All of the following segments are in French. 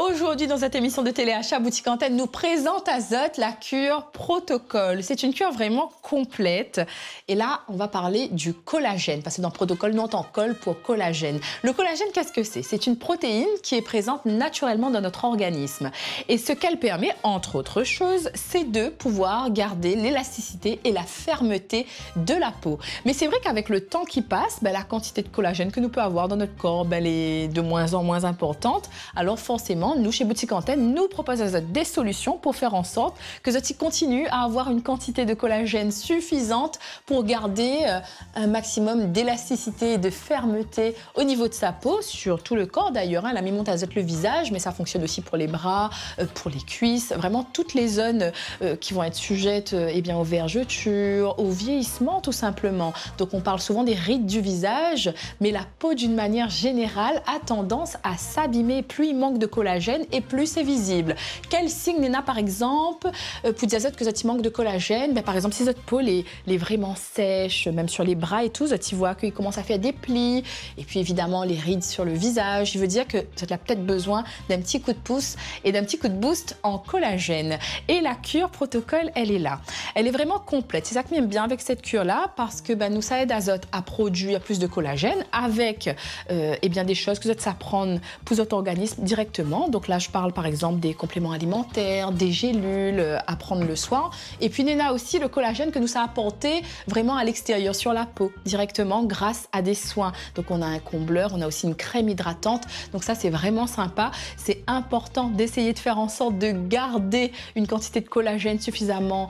Aujourd'hui, dans cette émission de téléachat, Boutique Antenne nous présente Azote, la cure Protocol. C'est une cure vraiment complète. Et là, on va parler du collagène, parce que dans Protocol, nous on entend col pour collagène. Le collagène, qu'est-ce que c'est? C'est une protéine qui est présente naturellement dans notre organisme. Et ce qu'elle permet, entre autres choses, c'est de pouvoir garder l'élasticité et la fermeté de la peau. Mais c'est vrai qu'avec le temps qui passe, la quantité de collagène que nous pouvons avoir dans notre corps, elle est de moins en moins importante. Alors forcément, nous, chez Boutique Antenne, nous proposons des solutions pour faire en sorte que Zoti continue à avoir une quantité de collagène suffisante pour garder un maximum d'élasticité et de fermeté au niveau de sa peau, sur tout le corps d'ailleurs. La mi-monte azote le visage, mais ça fonctionne aussi pour les bras, pour les cuisses, vraiment toutes les zones qui vont être sujettes aux vergetures, au vieillissement tout simplement. Donc on parle souvent des rides du visage, mais la peau d'une manière générale a tendance à s'abîmer. Plus il manque de collagène et plus c'est visible. Quel signe Néna par exemple pour dire que Zoti manque de collagène? Par exemple si votre peau est vraiment sèche, même sur les bras et tout, Zoti voit qu'il commence à faire des plis et puis évidemment les rides sur le visage, il veut dire que Zoti a peut-être besoin d'un petit coup de pouce et d'un petit coup de boost en collagène. Et la cure Protocol, elle est là. Elle est vraiment complète. C'est ça que j'aime bien avec cette cure-là, parce que nous, ça aide Azote à produire plus de collagène avec des choses que Zoti s'apprend pour votre organisme directement. Donc là, je parle par exemple des compléments alimentaires, des gélules à prendre le soir. Et puis Néna aussi le collagène que nous a apporté vraiment à l'extérieur, sur la peau, directement grâce à des soins. Donc on a un combleur, on a aussi une crème hydratante. Donc ça, c'est vraiment sympa. C'est important d'essayer de faire en sorte de garder une quantité de collagène suffisamment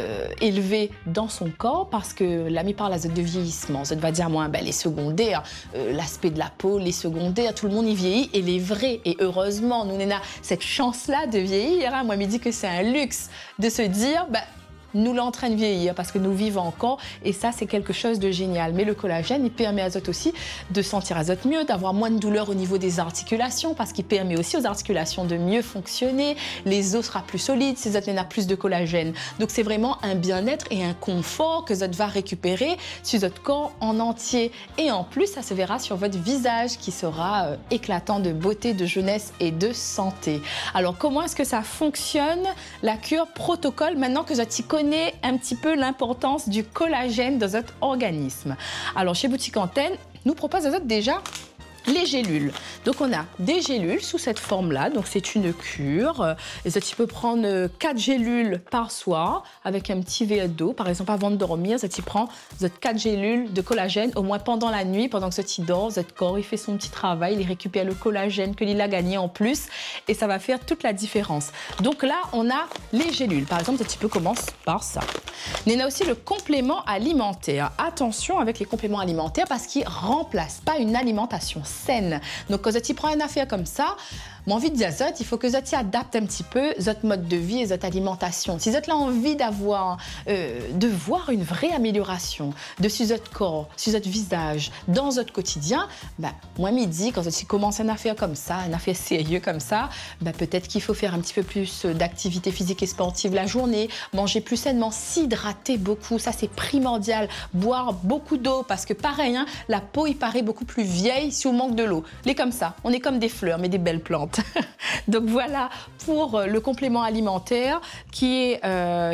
élevée dans son corps, parce que l'ami parle Azote de vieillissement. Azote va dire, moi, les secondaires, l'aspect de la peau, les secondaires, tout le monde y vieillit, et les vrais. Et heureusement, nous, on a cette chance-là de vieillir. Moi, je me dis que c'est un luxe de se dire, nous l'entraîne vieillir parce que nous vivons encore, et ça c'est quelque chose de génial. Mais le collagène, il permet à Azote aussi de sentir Azote mieux, d'avoir moins de douleur au niveau des articulations, parce qu'il permet aussi aux articulations de mieux fonctionner, les os sera plus solides si Azote a plus de collagène. Donc c'est vraiment un bien-être et un confort que Azote va récupérer sur votre corps en entier, et en plus ça se verra sur votre visage qui sera éclatant de beauté, de jeunesse et de santé. Alors comment est-ce que ça fonctionne, la cure Protocol, maintenant que Azote connaît un petit peu l'importance du collagène dans votre organisme? Alors chez Boutique Antenne, nous propose Azote déjà les gélules. Donc on a des gélules sous cette forme-là, donc c'est une cure. Et tu peux prendre 4 gélules par soir avec un petit verre d'eau. Par exemple, avant de dormir, tu prends 4 gélules de collagène, au moins pendant la nuit, pendant que tu dors, votre corps il fait son petit travail, il récupère le collagène que il a gagné en plus, et ça va faire toute la différence. Donc là, on a les gélules. Par exemple, tu peux commencer par ça. Mais on a aussi le complément alimentaire. Attention avec les compléments alimentaires, parce qu'ils ne remplacent pas une alimentation saine. Donc quand tu prends une affaire comme ça, mon envie de dire Azote, il faut que Azote adapte un petit peu votre mode de vie et votre alimentation. Si Azote a envie d'avoir, de voir une vraie amélioration de sur votre corps, sur votre visage, dans votre quotidien, moi midi, quand tu commences une affaire comme ça, une affaire sérieuse comme ça, peut-être qu'il faut faire un petit peu plus d'activité physique et sportive la journée, manger plus sainement, s'hydrater beaucoup, ça c'est primordial, boire beaucoup d'eau, parce que pareil, la peau il paraît beaucoup plus vieille si on manque de l'eau. Les comme ça, on est comme des fleurs, mais des belles plantes. Donc voilà pour le complément alimentaire qui a un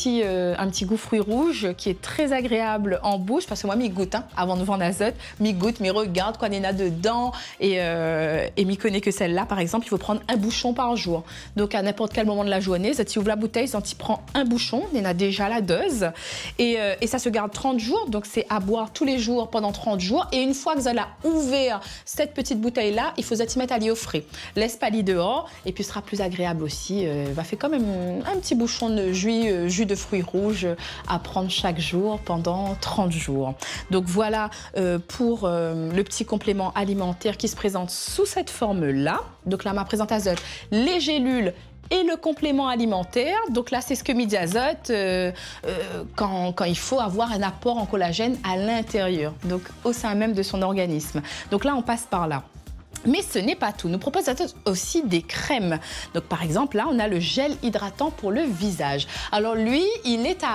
petit goût fruit rouge qui est très agréable en bouche, parce que moi m'y goûte avant de vendre Azote, m'y goûte, m'y regarde quoi il y en a dedans, et m'y connaît que celle-là par exemple, il faut prendre un bouchon par jour. Donc à n'importe quel moment de la journée, tu ouvres la bouteille, tu prends un bouchon, il y en a déjà la dose, et ça se garde 30 jours, donc c'est à boire tous les jours pendant 30 jours, et une fois que vous avez ouvert cette petite bouteille-là, il faut s'y mettre à l'eau au frais. Laisse pas lit dehors, et puis ce sera plus agréable aussi. Va faire quand même un petit bouchon de jus de fruits rouges à prendre chaque jour pendant 30 jours. Donc voilà pour le petit complément alimentaire qui se présente sous cette forme-là. Donc là, ma présentation Azote, les gélules et le complément alimentaire. Donc là, c'est ce que me dit Azote quand il faut avoir un apport en collagène à l'intérieur, donc au sein même de son organisme. Donc là, on passe par là. Mais ce n'est pas tout. Nous proposons aussi des crèmes. Donc par exemple, là, on a le gel hydratant pour le visage. Alors lui, il est à